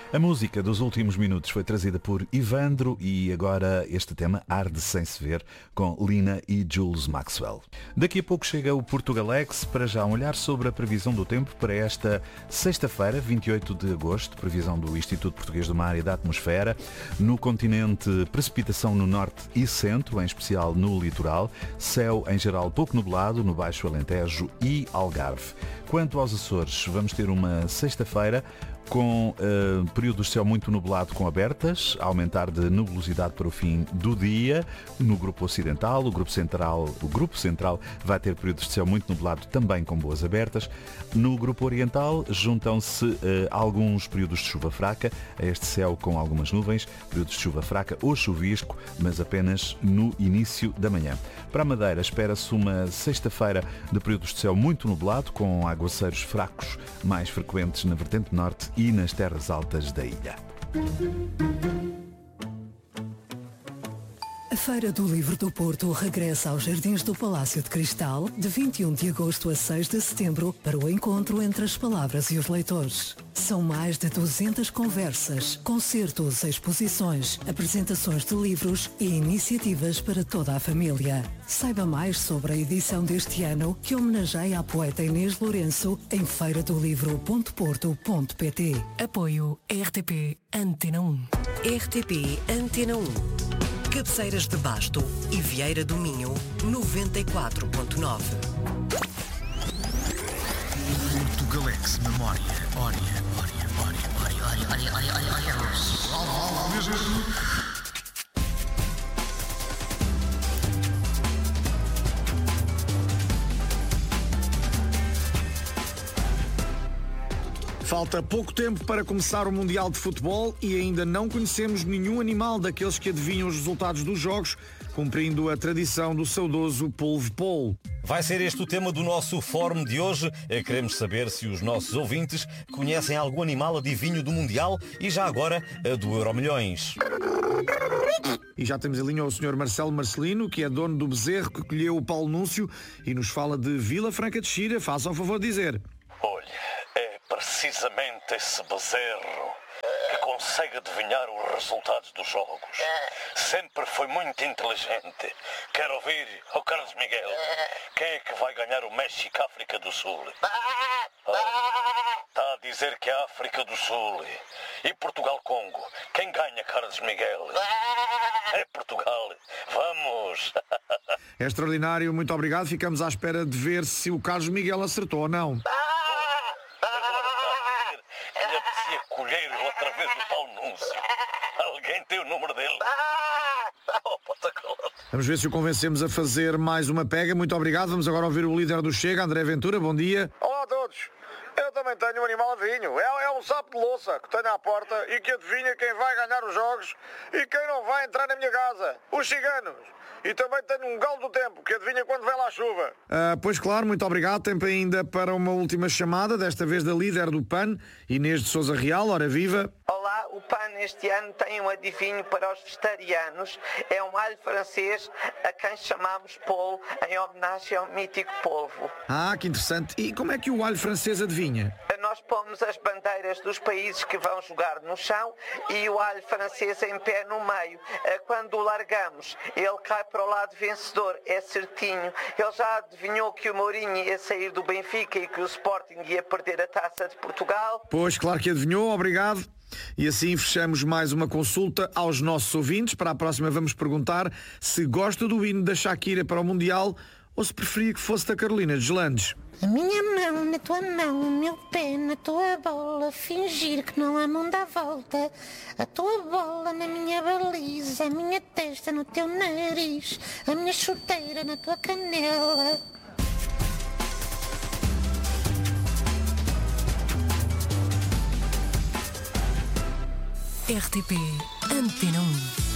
A música dos últimos minutos foi trazida por Ivandro e agora este tema Arde Sem Se Ver com Lina e Jules Maxwell. Daqui a pouco chega o Portugalex, para já um olhar sobre a previsão do tempo para esta sexta-feira, 28 de agosto, previsão do Instituto Português do Mar e da Atmosfera. No continente, precipitação no norte e centro, em especial no litoral, céu em geral pouco nublado no Baixo Alentejo e Algarve. Quanto aos Açores, vamos ter uma sexta-feira com períodos de céu muito nublado com abertas, a aumentar de nubosidade para o fim do dia. No grupo ocidental, o grupo central vai ter períodos de céu muito nublado também com boas abertas. No grupo oriental juntam-se alguns períodos de chuva fraca a este céu com algumas nuvens, períodos de chuva fraca ou chuvisco, mas apenas no início da manhã. Para a Madeira espera-se uma sexta-feira de períodos de céu muito nublado com aguaceiros fracos mais frequentes na vertente norte e nas terras altas da ilha. A Feira do Livro do Porto regressa aos Jardins do Palácio de Cristal de 21 de agosto a 6 de setembro para o encontro entre as palavras e os leitores. São mais de 200 conversas, concertos, exposições, apresentações de livros e iniciativas para toda a família. Saiba mais sobre a edição deste ano, que homenageia a poeta Inês Lourenço em feiradolivro.porto.pt. Apoio RTP Antena 1. RTP Antena 1. Cabeceiras de Basto e Vieira do Minho, 94.9. Portugalex Memória. Falta pouco tempo para começar o Mundial de Futebol e ainda não conhecemos nenhum animal daqueles que adivinham os resultados dos jogos, cumprindo a tradição do saudoso polvo-polo. Vai ser este o tema do nosso fórum de hoje. Queremos saber se os nossos ouvintes conhecem algum animal adivinho do Mundial e já agora do Euromilhões. E já temos em linha o Sr. Marcelo Marcelino, que é dono do bezerro que colheu o Paulo Núncio e nos fala de Vila Franca de Xira. Faça o favor de dizer. Olha, é precisamente esse bezerro que consegue adivinhar os resultados dos jogos. Sempre foi muito inteligente. Quero ouvir, Carlos Miguel, quem é que vai ganhar o México-África do Sul? Está a dizer que é a África do Sul. E Portugal-Congo, quem ganha, Carlos Miguel? É Portugal. Vamos! É extraordinário, muito obrigado. Ficamos à espera de ver se o Carlos Miguel acertou ou não. Ele apetecia colher outra vez o Paulo Núncio. Alguém tem o número dele? Vamos ver se o convencemos a fazer mais uma pega. Muito obrigado. Vamos agora ouvir o líder do Chega, André Ventura. Bom dia. Olá a todos. Eu também tenho um animal adivinho. É um sapo de louça que tenho à porta e que adivinha quem vai ganhar os jogos e quem não vai entrar na minha casa. Os ciganos. E também tenho um galo do tempo que adivinha quando vem lá a chuva. Pois claro, muito obrigado. Tempo ainda para uma última chamada, desta vez da líder do PAN, Inês de Sousa Real. Ora viva. Olá, o PAN este ano tem um adivinho para os vegetarianos. É um alho francês a quem chamamos polvo, em homenagem ao mítico polvo. Ah, que interessante. E como é que o alho francês adivinha? Nós pomos as bandeiras dos países que vão jogar no chão e o alho francês em pé no meio. Quando o largamos, ele cai para o lado vencedor. É certinho. Ele já adivinhou que o Mourinho ia sair do Benfica e que o Sporting ia perder a Taça de Portugal. Pois, claro que adivinhou. Obrigado. E assim fechamos mais uma consulta aos nossos ouvintes. Para a próxima vamos perguntar se gosta do hino da Shakira para o Mundial ou se preferia que fosse da Carolina Deslandes. A minha mão na tua mão, o meu pé na tua bola, fingir que não há mundo à volta. A tua bola na minha baliza, a minha testa no teu nariz, a minha chuteira na tua canela. RTP Antena 1.